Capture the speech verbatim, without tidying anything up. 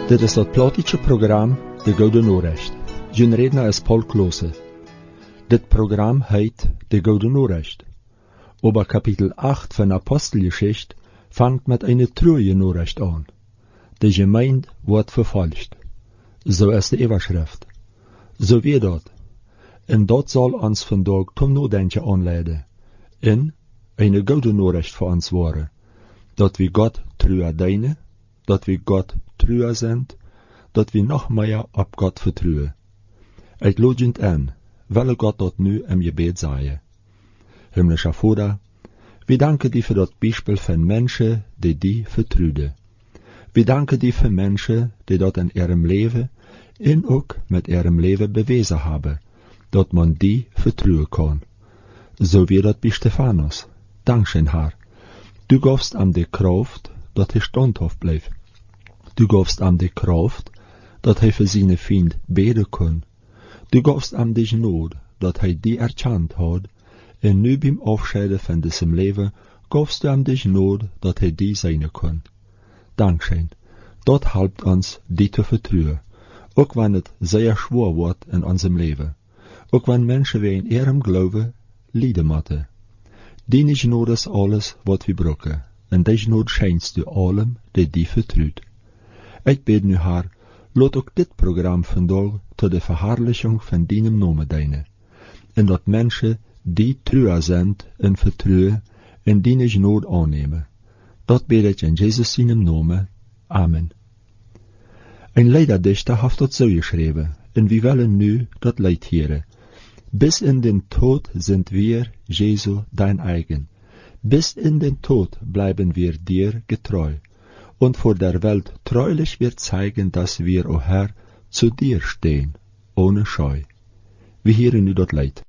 Dit is dat platische program De Gouden Noorrecht. Zijn redner is Paul Klose. Dit program heet De Gouden Noorrecht. Ober Kapitel acht van Apostelgeschichte fangt met een treue Noorrecht aan. De gemeente wordt vervolgd. Zo is de Evanschrift. Zo weer dat. En dat zal ons vandaag tot nadenken aanleiden. En een Gouden Noorrecht voor ons worden. Dat we God true dienen, dat we God true zijn, dat we nog meer op God vertrouwen. Ik logend aan, wil God dat nu in je bed zeggen. Himmlischer Vater, we danken die voor dat Beispiel van mensen die die vertrouwen. We danken die voor mensen die dat in ihrem leven en ook met ihrem leven bewezen hebben, dat man die vertrouwen kan. Zo weer dat bij Stefanus. Dankzij haar. Du gafst aan de kracht dat hij standhaft bleef. Du gafst aan de kracht dat hij voor zijn vriend bidden kon. Du gafst aan de genade dat hij die erkend had. En nu beim afscheiden van deze leven gafst du aan de genade dat hij die zijn kon. Dankzij. Dat helpt ons die te vertrouwen. Ook wanneer het zeer zwaar wordt in onze leven. Ook wanneer mensen weer in ihrem geloven lijden moeten. Die genade is alles wat we brokken. En die genade schijnst u allen die die vertrouwt. Ik bid nu haar, laat ook dit programma vandaag tot de verherrlijking van die naam dienen. En dat mensen die trouw zijn en vertrouwen en die genade aannemen. Dat bid ik in Jezus zijn naam. Amen. Een leiderdichter heeft dat zo geschreven, en we willen nu dat leid heren. Bis in den Tod sind wir, Jesu, dein eigen. Bis in den Tod bleiben wir dir getreu. Und vor der Welt treulich wird zeigen, dass wir, o Herr, zu dir stehen, ohne Scheu. Wir hören nu dat Leid.